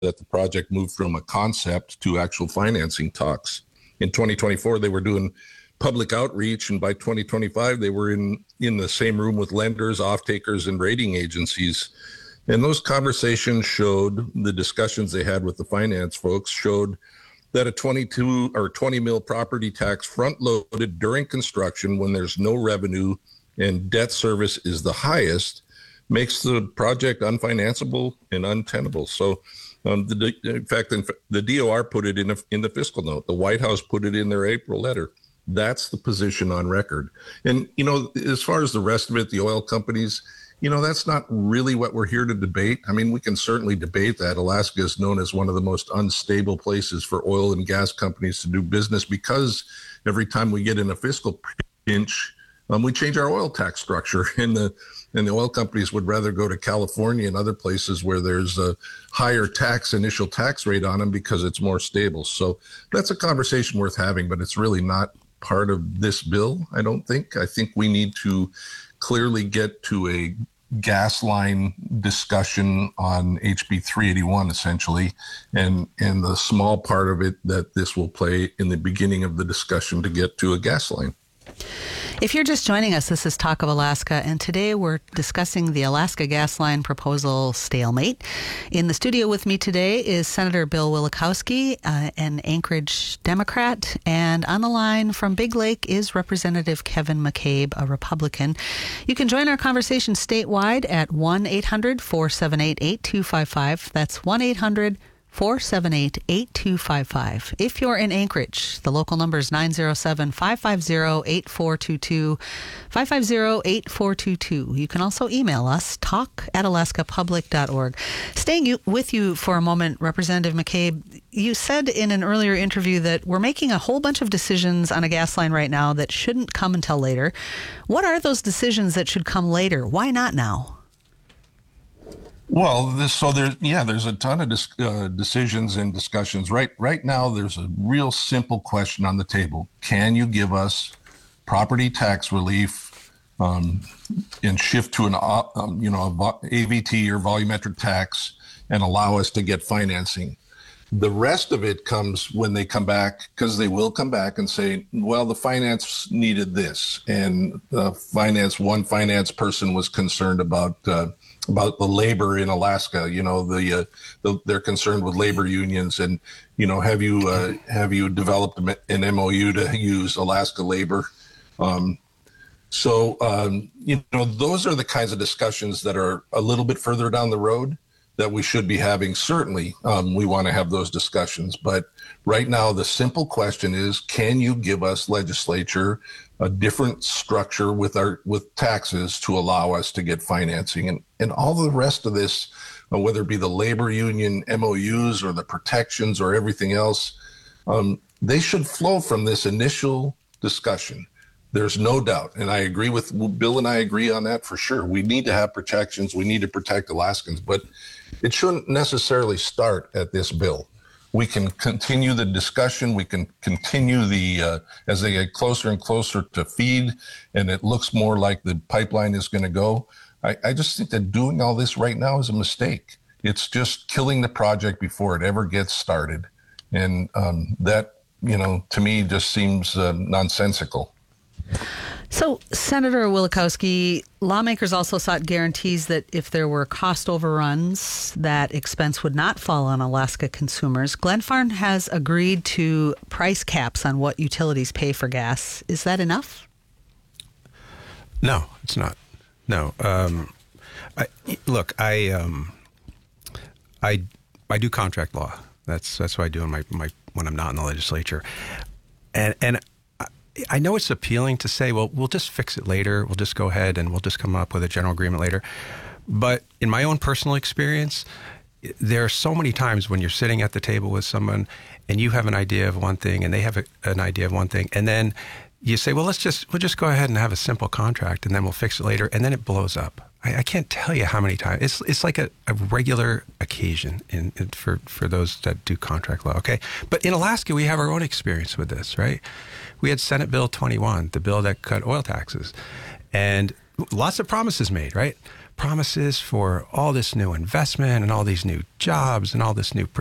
that the project moved from a concept to actual financing talks. In 2024, they were doing public outreach, and by 2025, they were in the same room with lenders, off-takers, and rating agencies. And those conversations showed, the discussions they had with the finance folks showed that a 22 or 20 mil property tax front-loaded during construction when there's no revenue and debt service is the highest makes the project unfinanceable and untenable. So in fact, the DOR put it in the fiscal note. The White House put it in their April letter. That's the position on record. And, as far as the rest of it, the oil companies, that's not really what we're here to debate. I mean, we can certainly debate that. Alaska is known as one of the most unstable places for oil and gas companies to do business because every time we get in a fiscal pinch, we change our oil tax structure, and the oil companies would rather go to California and other places where there's a higher initial tax rate on them because it's more stable. So that's a conversation worth having, but it's really not part of this bill, I don't think. I think we need to clearly get to a gas line discussion on HB 381, essentially, and the small part of it that this will play in the beginning of the discussion to get to a gas line. If you're just joining us, this is Talk of Alaska, and today we're discussing the Alaska Gas Line proposal stalemate. In the studio with me today is Senator Bill Wielechowski, an Anchorage Democrat, and on the line from Big Lake is Representative Kevin McCabe, a Republican. You can join our conversation statewide at 1-800-478-8255. That's 1-800-478-8255. If you're in Anchorage, the local number is 907-550-8422, 550-8422. You can also email us, talk@alaskapublic.org. Staying with you for a moment, Representative McCabe, you said in an earlier interview that we're making a whole bunch of decisions on a gas line right now that shouldn't come until later. What are those decisions that should come later? Why not now? Well, there's a ton of decisions and discussions. Right now, there's a real simple question on the table. Can you give us property tax relief and shift to an AVT or volumetric tax and allow us to get financing? The rest of it comes when they come back, because they will come back and say, well, the finance needed this. And one finance person was concerned about the labor in Alaska. They're concerned with labor unions, and have you developed an MOU to use Alaska labor? Those are the kinds of discussions that are a little bit further down the road that we should be having. Certainly, we want to have those discussions, but right now the simple question is, can you give us, legislature, a different structure with taxes to allow us to get financing? And all the rest of this, whether it be the labor union MOUs or the protections or everything else, they should flow from this initial discussion. There's no doubt. And I agree with Bill, and I agree on that for sure. We need to have protections. We need to protect Alaskans, but it shouldn't necessarily start at this bill. We can continue the discussion. We can continue as they get closer and closer to FEED, and it looks more like the pipeline is going to go. I just think that doing all this right now is a mistake. It's just killing the project before it ever gets started. And that, to me, just seems nonsensical. So, Senator Wielechowski, lawmakers also sought guarantees that if there were cost overruns, that expense would not fall on Alaska consumers. Glenfarne has agreed to price caps on what utilities pay for gas. Is that enough? No, it's not. No. I do contract law. That's what I do in my when I'm not in the legislature, and I know it's appealing to say, well, we'll just fix it later. We'll just go ahead and we'll just come up with a general agreement later. But in my own personal experience, there are so many times when you're sitting at the table with someone and you have an idea of one thing and they have an idea of one thing, and then you say, well, we'll just go ahead and have a simple contract and then we'll fix it later, and then it blows up. I can't tell you how many times. It's like a regular occasion for those that do contract law, okay? But in Alaska, we have our own experience with this, right? We had Senate Bill 21, the bill that cut oil taxes, and lots of promises made, right? promises for all this new investment and all these new jobs and all this new